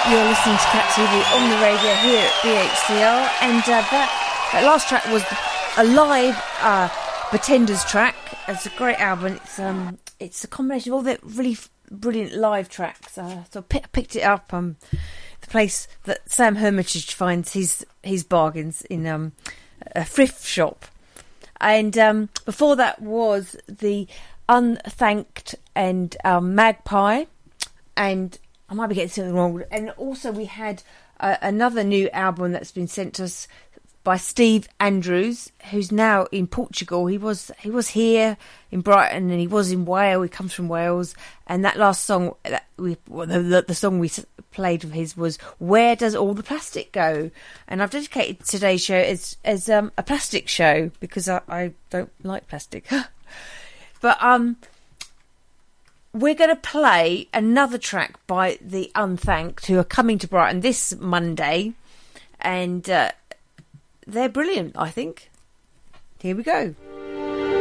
You're listening to Cat TV on the radio here at BHCR, and that last track was a live Pretenders track. It's a great album. It's a combination of all the really brilliant live tracks. So I picked it up. The place that Sam Hermitage finds his bargains in a thrift shop, and before that was the Unthanked and Magpie, and I might be getting something wrong. And also we had another new album that's been sent to us by Steve Andrews, who's now in Portugal. He was here in Brighton, and he was in Wales. He comes from Wales, and that last song, the song we played of his was "Where Does All the Plastic Go?" And I've dedicated today's show as a plastic show because I don't like plastic. But we're going to play another track by the Unthanked, who are coming to Brighton this Monday, and they're brilliant, I think. Here we go.